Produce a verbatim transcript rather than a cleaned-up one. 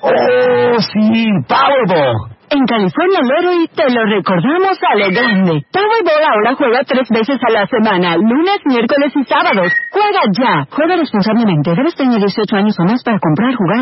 ¡Oh, sí! ¡Powerball! En California Lottery te lo recordamos a lo grande. Powerball ahora juega tres veces a la semana, lunes, miércoles y sábados. Juega ya. Juega responsablemente. Debes tener dieciocho años o más para comprar, jugar